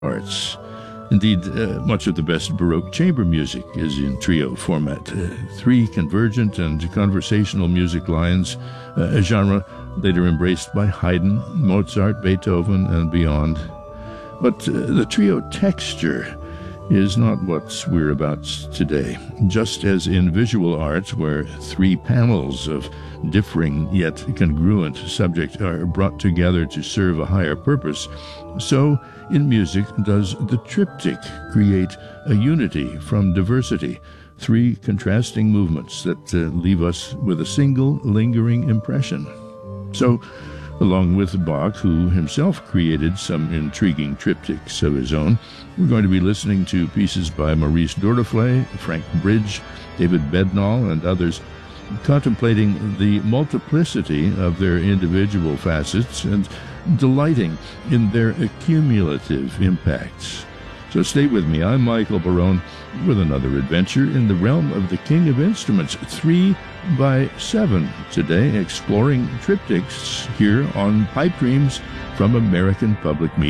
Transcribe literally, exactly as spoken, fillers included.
arts. Indeed, uh, much of the best Baroque chamber music is in trio format. Uh, three convergent and conversational music lines, uh, a genre later embraced by Haydn, Mozart, Beethoven, and beyond. But uh, the trio texture is not what we're about today. Just as in visual arts, where three panels of differing yet congruent subjects are brought together to serve a higher purpose, so in music does the triptych create a unity from diversity, three contrasting movements that uh, leave us with a single lingering impression. So, along with Bach, who himself created some intriguing triptychs of his own, we're going to be listening to pieces by Maurice Duruflé, Frank Bridge, David Bednall, and others, contemplating the multiplicity of their individual facets and delighting in their accumulative impacts. So stay with me. I'm Michael Barone with another adventure in the realm of the King of Instruments, three by seven today, exploring triptychs here on Pipe Dreams from American Public Media.